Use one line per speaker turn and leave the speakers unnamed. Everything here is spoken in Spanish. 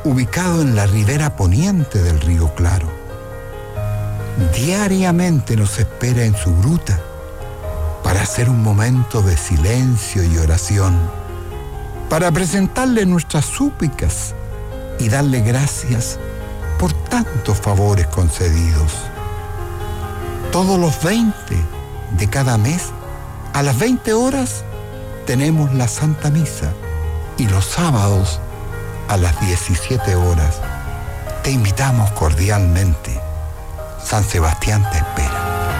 ubicado en la ribera poniente del río Claro. Diariamente nos espera en su gruta para hacer un momento de silencio y oración, para presentarle nuestras súplicas y darle gracias por tantos favores concedidos. Todos los 20 de cada mes, a las 20 horas, tenemos la Santa Misa y los sábados a las 17 horas. Te invitamos cordialmente. San Sebastián te espera.